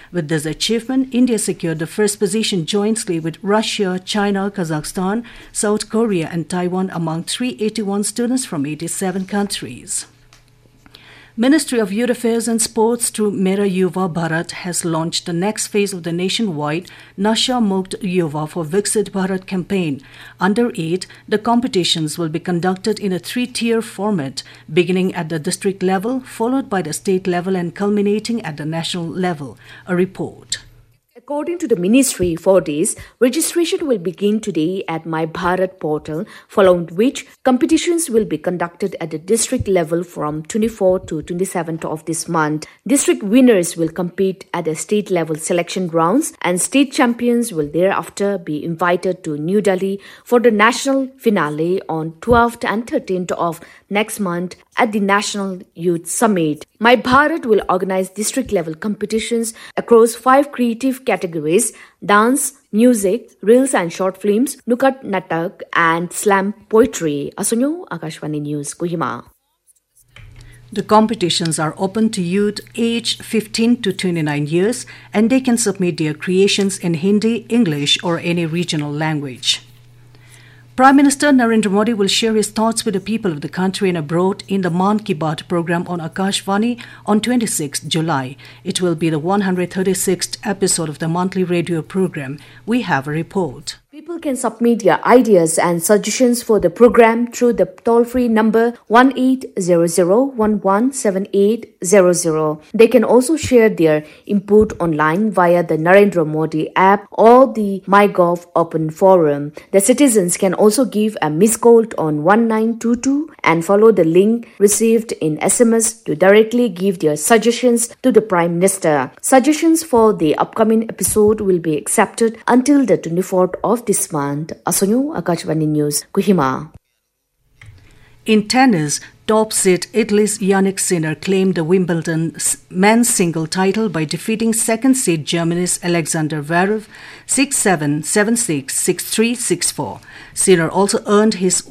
With this achievement, India secured the first position jointly with Russia, China, Kazakhstan, South Korea and Taiwan among 381 students from 87 countries. Ministry of Youth Affairs and Sports through Mera Yuva Bharat has launched the next phase of the nationwide Nasha Mukt Yuva for Viksit Bharat campaign. Under it, the competitions will be conducted in a three-tier format, beginning at the district level, followed by the state level and culminating at the national level. A report. According to the ministry, for this, registration will begin today at My Bharat portal, following which competitions will be conducted at the district level from 24th to 27th of this month. District winners will compete at the state level selection rounds, and state champions will thereafter be invited to New Delhi for the national finale on 12th and 13th of next month at the National Youth Summit. My Bharat will organize district level competitions across 5 creative categories: dance, music, reels and short films, nukat natak and slam poetry. Asunyo, Akashvani News, Kohima. The competitions are open to youth aged 15 to 29 years, and they can submit their creations in Hindi, English or any regional language. Prime Minister Narendra Modi will share his thoughts with the people of the country and abroad in the Mann Ki Baat program on Akashvani on 26 July. It will be the 136th episode of the monthly radio program. We have a report. People can submit their ideas and suggestions for the program through the toll-free number 1800117800. They can also share their input online via the Narendra Modi app or the MyGov Open Forum. The citizens can also give a missed call on 1922 and follow the link received in SMS to directly give their suggestions to the Prime Minister. Suggestions for the upcoming episode will be accepted until the 24th of this month. Asunyo, Akashvani News, Kohima. In tennis, top seed Italy's Yannick Sinner claimed the Wimbledon men's single title by defeating second seed Germany's Alexander Zverev 6-7, 7-6, 6-3, 6-4. Sinner also earned his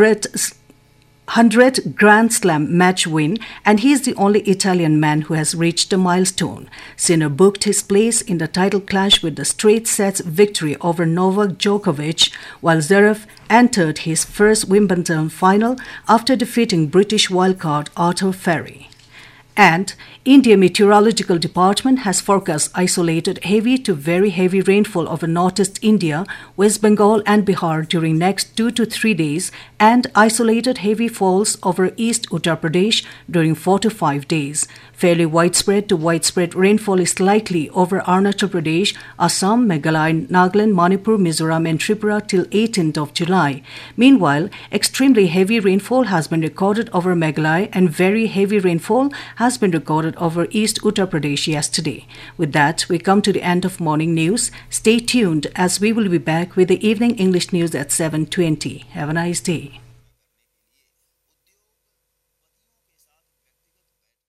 100th Grand Slam match win, and he is the only Italian man who has reached the milestone. Sinner booked his place in the title clash with the straight sets victory over Novak Djokovic, while Zverev entered his first Wimbledon final after defeating British wildcard Arthur Ferry. And India Meteorological Department has forecast isolated heavy to very heavy rainfall over northeast India, West Bengal and Bihar during next 2 to 3 days, and isolated heavy falls over East Uttar Pradesh during 4 to 5 days. Fairly widespread to widespread rainfall is likely over Arunachal Pradesh, Assam, Meghalaya, Nagaland, Manipur, Mizoram and Tripura till 18th of July. Meanwhile, extremely heavy rainfall has been recorded over Meghalaya and very heavy rainfall has been recorded over East Uttar Pradesh yesterday. With that, we come to the end of morning news. Stay tuned as we will be back with the evening English news at 7:20. Have a nice day.